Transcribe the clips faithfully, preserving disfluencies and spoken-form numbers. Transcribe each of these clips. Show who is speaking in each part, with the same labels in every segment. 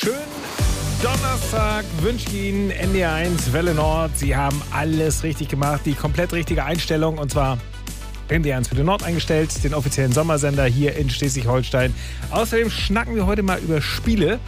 Speaker 1: Schönen Donnerstag wünsche ich Ihnen N D R eins Welle Nord. Sie haben alles richtig gemacht, die komplett richtige Einstellung, und zwar N D R eins Welle Nord eingestellt, den offiziellen Sommersender hier in Schleswig-Holstein. Außerdem schnacken wir heute mal über Spiele.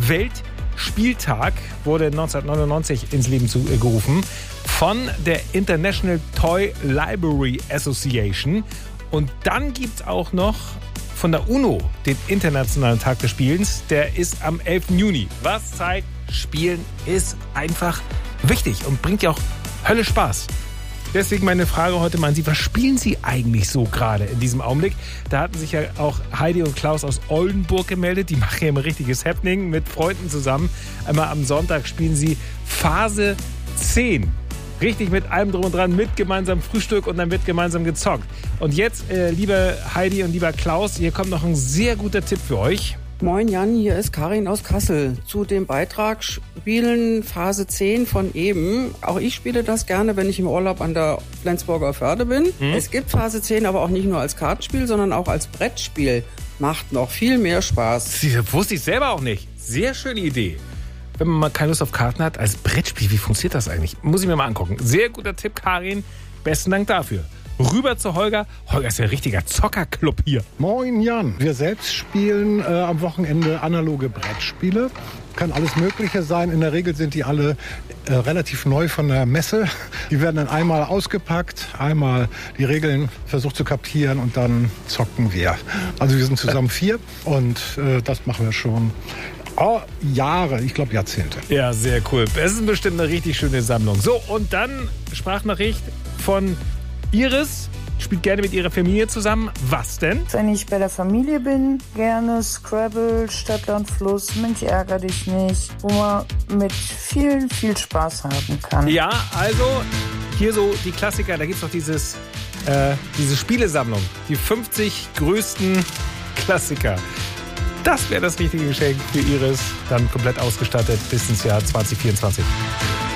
Speaker 1: Weltspieltag wurde neunzehnhundertneunundneunzig ins Leben zu, äh, gerufen von der International Toy Library Association. Und dann gibt es auch noch von der UNO den Internationalen Tag des Spielens. Der ist am elften Juni. Was zeigt, Spielen ist einfach wichtig und bringt ja auch Hölle Spaß. Deswegen meine Frage heute mal an Sie. Was spielen Sie eigentlich so gerade in diesem Augenblick? Da hatten sich ja auch Heidi und Klaus aus Oldenburg gemeldet. Die machen ja ein richtiges Happening mit Freunden zusammen. Einmal am Sonntag spielen sie Phase zehn. Richtig mit allem drum und dran, mit gemeinsamem Frühstück, und dann wird gemeinsam gezockt. Und jetzt, äh, liebe Heidi und lieber Klaus, hier kommt noch ein sehr guter Tipp für euch.
Speaker 2: Moin Jan, hier ist Karin aus Kassel. Zu dem Beitrag Spielen Phase zehn von eben. Auch ich spiele das gerne, wenn ich im Urlaub an der Flensburger Förde bin. Mhm. Es gibt Phase zehn aber auch nicht nur als Kartenspiel, sondern auch als Brettspiel. Macht noch viel mehr Spaß.
Speaker 1: Das wusste ich selber auch nicht. Sehr schöne Idee. Wenn man mal keine Lust auf Karten hat, als Brettspiel, wie funktioniert das eigentlich? Muss ich mir mal angucken. Sehr guter Tipp, Karin. Besten Dank dafür. Rüber zu Holger. Holger ist ja ein richtiger Zockerclub hier.
Speaker 3: Moin Jan. Wir selbst spielen äh, am Wochenende analoge Brettspiele. Kann alles Mögliche sein. In der Regel sind die alle äh, relativ neu von der Messe. Die werden dann einmal ausgepackt, einmal die Regeln versucht zu kapieren, und dann zocken wir. Also wir sind zusammen vier, und äh, das machen wir schon Oh, Jahre, ich glaube Jahrzehnte.
Speaker 1: Ja, sehr cool. Es ist bestimmt eine richtig schöne Sammlung. So, und dann Sprachnachricht von Iris. Spielt gerne mit ihrer Familie zusammen. Was denn?
Speaker 4: Wenn ich bei der Familie bin, gerne Scrabble, Stadtland Fluss, Mensch ärger dich nicht, wo man mit vielen viel Spaß haben kann.
Speaker 1: Ja, also hier so die Klassiker. Da gibt es doch dieses, äh, diese Spielesammlung. Die fünfzig größten Klassiker. Das wäre das richtige Geschenk für Iris. Dann komplett ausgestattet bis ins Jahr zwanzig vierundzwanzig.